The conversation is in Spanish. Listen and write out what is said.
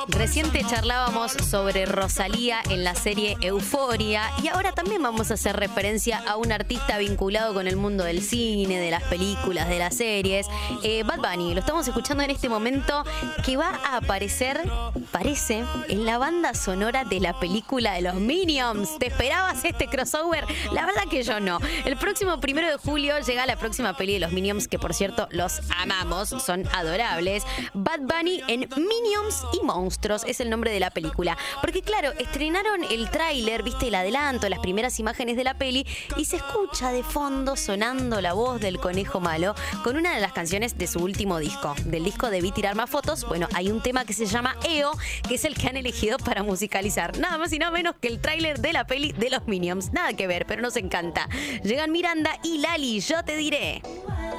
Reciente charlábamos sobre Rosalía en la serie Euforia y ahora también vamos a hacer referencia a un artista vinculado con el mundo del cine, de las películas, de las series. Bad Bunny, lo estamos escuchando en este momento, que va a aparecer, parece, en la banda sonora de la película de los Minions. ¿Te esperabas este crossover? La verdad que yo no. El próximo 1 de julio llega la próxima peli de los Minions, que por cierto los amamos, son adorables. Bad Bunny en Minions y Monsters es el nombre de la película. Porque claro, estrenaron el tráiler, viste el adelanto, las primeras imágenes de la peli y se escucha de fondo sonando la voz del conejo malo con una de las canciones de su último disco. Del disco Debí tirar más fotos, bueno, hay un tema que se llama EO, que es el que han elegido para musicalizar. Nada más y nada menos que el tráiler de la peli de los Minions. Nada que ver, pero nos encanta. Llegan Miranda y Lali, Yo te diré.